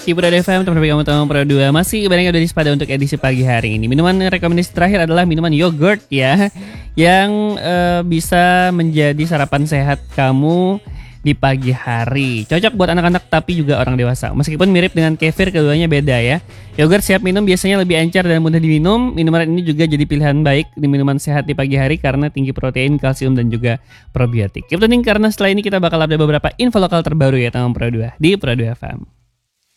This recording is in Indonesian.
Di Pro FM, teman kamu teman Pro 2 masih banyak yang udah pada untuk edisi pagi hari ini. Minuman rekomendasi terakhir adalah minuman yogurt ya, yang bisa menjadi sarapan sehat kamu di pagi hari. Cocok buat anak-anak tapi juga orang dewasa. Meskipun mirip dengan kefir, keduanya beda ya. Yogurt siap minum biasanya lebih encer dan mudah diminum. Minuman ini juga jadi pilihan baik di minuman sehat di pagi hari karena tinggi protein, kalsium dan juga probiotik. Yang penting karena setelah ini kita bakal update beberapa info lokal terbaru ya teman Pro 2 di Pro 2 FM.